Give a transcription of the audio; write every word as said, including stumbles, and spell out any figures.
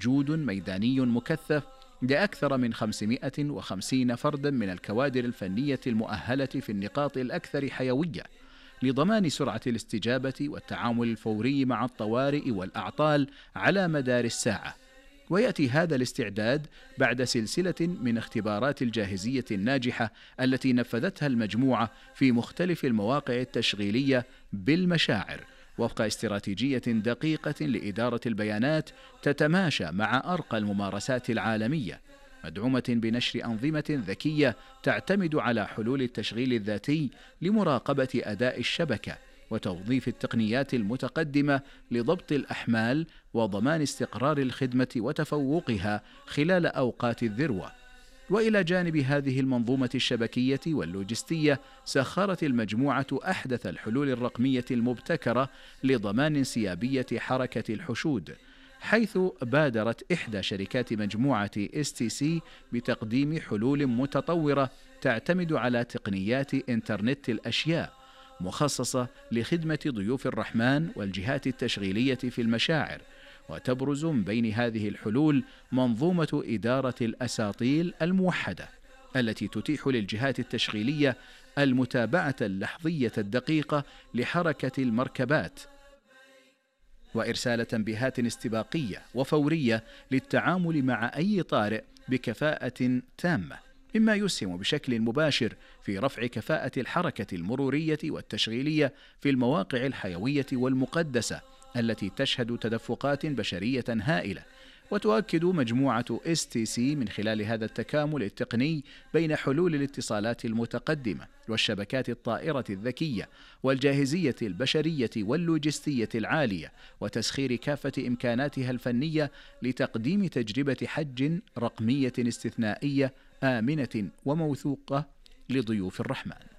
وجود ميداني مكثف لأكثر من خمسمائة وخمسين فردا من الكوادر الفنية المؤهلة في النقاط الأكثر حيوية لضمان سرعة الاستجابة والتعامل الفوري مع الطوارئ والأعطال على مدار الساعة. ويأتي هذا الاستعداد بعد سلسلة من اختبارات الجاهزية الناجحة التي نفذتها المجموعة في مختلف المواقع التشغيلية بالمشاعر وفق استراتيجية دقيقة لإدارة البيانات تتماشى مع أرقى الممارسات العالمية، مدعومة بنشر أنظمة ذكية تعتمد على حلول التشغيل الذاتي لمراقبة أداء الشبكة وتوظيف التقنيات المتقدمة لضبط الأحمال وضمان استقرار الخدمة وتفوقها خلال أوقات الذروة. وإلى جانب هذه المنظومة الشبكية واللوجستية، سخرت المجموعة أحدث الحلول الرقمية المبتكرة لضمان انسيابية حركة الحشود، حيث بادرت إحدى شركات مجموعة إس تي سي بتقديم حلول متطورة تعتمد على تقنيات إنترنت الأشياء مخصصة لخدمة ضيوف الرحمن والجهات التشغيلية في المشاعر. وتبرز من بين هذه الحلول منظومة إدارة الأساطيل الموحدة التي تتيح للجهات التشغيلية المتابعة اللحظية الدقيقة لحركة المركبات وإرسال تنبيهات استباقية وفورية للتعامل مع أي طارئ بكفاءة تامة، مما يسهم بشكل مباشر في رفع كفاءة الحركة المرورية والتشغيلية في المواقع الحيوية والمقدسة التي تشهد تدفقات بشرية هائلة. وتؤكد مجموعة إس تي سي من خلال هذا التكامل التقني بين حلول الاتصالات المتقدمة والشبكات الطائرة الذكية والجاهزية البشرية واللوجستية العالية وتسخير كافة إمكاناتها الفنية لتقديم تجربة حج رقمية استثنائية آمنة وموثوقة لضيوف الرحمن.